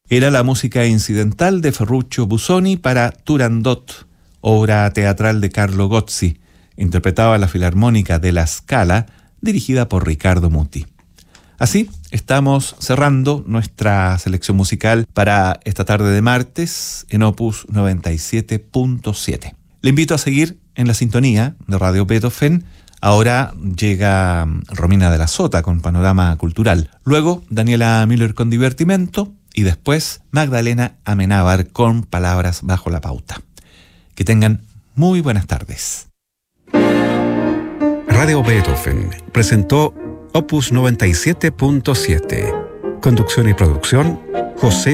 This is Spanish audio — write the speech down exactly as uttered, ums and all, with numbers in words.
Era la música incidental de Ferruccio Busoni para Turandot, obra teatral de Carlo Gozzi, interpretada la Filarmónica de La Scala, dirigida por Riccardo Muti. Así, estamos cerrando nuestra selección musical para esta tarde de martes en Opus noventa y siete punto siete. Le invito a seguir en la sintonía de Radio Beethoven. Ahora llega Romina de la Sota con Panorama Cultural. Luego, Daniela Müller con Divertimento. Y después, Magdalena Amenábar con Palabras bajo la pauta. Que tengan muy buenas tardes. Radio Beethoven presentó Opus noventa y siete punto siete. Conducción y producción, José